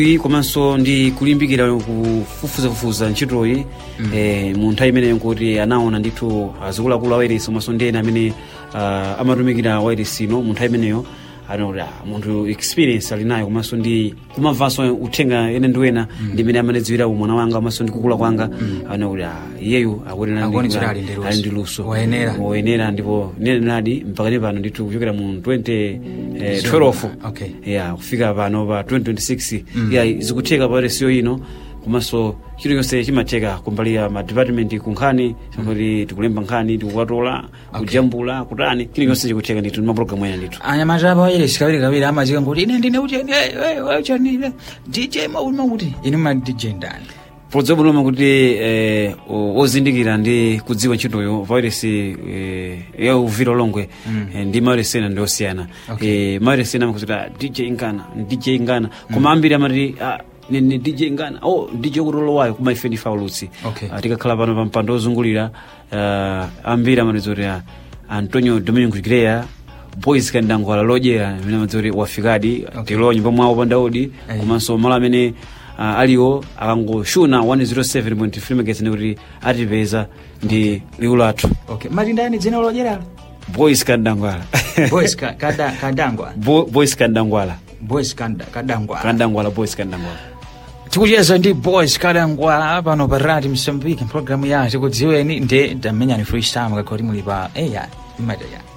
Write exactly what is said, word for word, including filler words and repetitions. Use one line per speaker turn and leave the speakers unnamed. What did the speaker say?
komanso ndi kulimbikira kufufuzafufuza ntchitoyi mm. eh, mu nthawi imeneyo kuti anaona ndithu azikuluakulu a wairesi komanso ndi ena amene uh, amatumikira wairesi ino mu nthawi imeneyo anaona munthu experience ali nayo komanso ndi kumamvanso uthenga ene ndi wena mm. ndi imene amadziwira umwana wanga komanso ndi kukula kwanga mm. anaona iyeyu akuonera ali ndi luso woyenera ndipo nenadi mpaka pano ndithu kuchokera mu twenty twelve
okay.
yeah, kufika pano pa twenty twenty-six mm. yeah, zikutheka pa wairesi ino komanso chiro chonse chimatheka kumbali ya ma department kunkhani kuti tikulemba nkhani tikukwatola kujambula kutani chiro chonse chikutheka ndithu ma program ena ndithu
anyamaza pa wairesi kawiri kawiri amazika ngoti ine ndine kuti wewe chani D J maulima kuti ine ma D J ndani
podzabuloma kuti eh ozindikira ndi kudziwa ntchitoyo wairesi eh ya uviro longwe mm. eh, ndi wairesi ena ndi osiyana
okay.
eh wairesi ena makuzuta D J Ngana D J Ngana mm. koma ambiri amati ah, ni D J Ngana oh D J kutolo wayo kuma ifeni faulutsi
okay.
uh, tikakhala pano pa mpando ozungulira uh, ambiri amalizori uh, Antonio Domingo Greya boys kandangwala lojera mina mazori wafikadi okay. tilo nyumba mwawo pandaudi hey. komanso mala amene uh, aliwo akangoshuna one oh seven point three megahertz kuti atipeza ndi liwu lathu
okay mali ndani dzina lojera
boys kandangwala
boys ka, kada kadangwa
Bo, boys kandangwala
boys kanda kadangwala
kandangwala boys kandangwala
tikucheza ndi boys kadangwala pano pa Radio Msambiki programu ya tikudziweni ndi ndamenya ni freestyle ngakoti muli pa eya imata ya